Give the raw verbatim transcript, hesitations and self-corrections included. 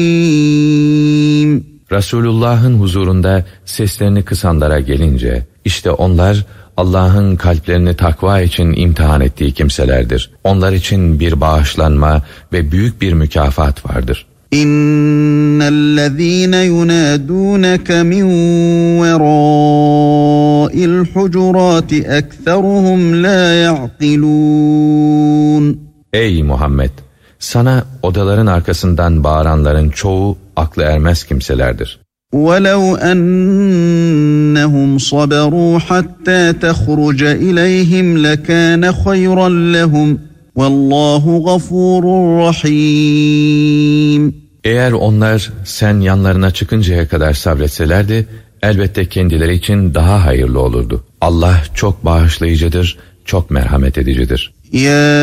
Resulullah'ın huzurunda seslerini kısanlara gelince, işte onlar Allah'ın kalplerini takva için imtihan ettiği kimselerdir. Onlar için bir bağışlanma ve büyük bir mükafat vardır. İnnellezîne yunâdûneke min verâil hucurâti ekseruhum lâ ya'kilûn. Ey Muhammed! Sana odaların arkasından bağıranların çoğu aklı ermez kimselerdir. وَلَوْ أَنَّهُمْ صَبَرُوا حَتَّى تَخْرُجَ إِلَيْهِمْ لَكَانَ خَيْرًا لَهُمْ وَاللّٰهُ غَفُورٌ رَحِيمٌ. Eğer onlar sen yanlarına çıkıncaya kadar sabretselerdi, elbette kendileri için daha hayırlı olurdu. Allah çok bağışlayıcıdır, çok merhamet edicidir. Ya